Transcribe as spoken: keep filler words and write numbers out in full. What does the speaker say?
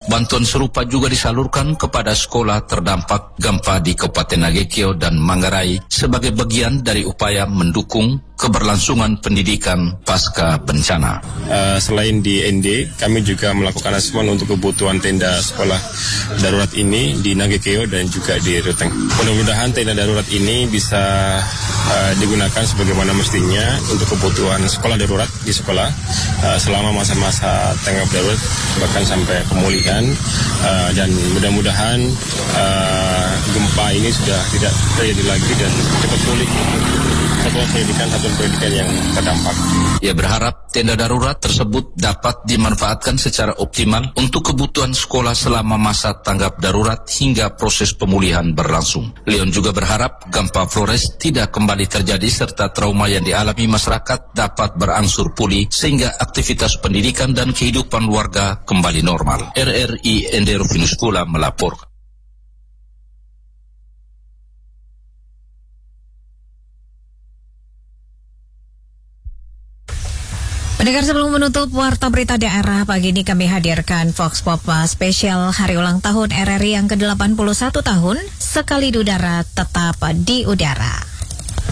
Bantuan serupa juga disalurkan kepada sekolah terdampak gempa di Kabupaten Nagekeo dan Manggarai sebagai bagian dari upaya mendukung keberlangsungan pendidikan pasca bencana. Uh, selain di N D, kami juga melakukan asesmen untuk kebutuhan tenda sekolah darurat ini di Nagekeo dan juga di Ruteng. Mudah-mudahan tenda darurat ini bisa uh, digunakan sebagaimana mestinya untuk kebutuhan sekolah darurat di sekolah uh, selama masa-masa tanggap darurat bahkan sampai pemulihan uh, dan mudah-mudahan uh, gempa ini sudah tidak terjadi lagi dan cepat pulih satuan pendidikan satuan pendidikan yang terdampak. Ia berharap tenda darurat tersebut dapat dimanfaatkan secara optimal untuk kebutuhan sekolah selama masa tanggap darurat hingga proses pemulihan berlangsung. Leon juga berharap gempa Flores tidak kembali terjadi serta trauma yang dialami masyarakat dapat berangsur pulih sehingga aktivitas pendidikan dan kehidupan warga kembali normal. R R I Ende Rufinus Pula melaporkan. Pendengar, sebelum menutup warta berita daerah pagi ini kami hadirkan Vox Pop spesial hari ulang tahun R R I yang ke delapan puluh satu tahun, sekali di udara tetap di udara.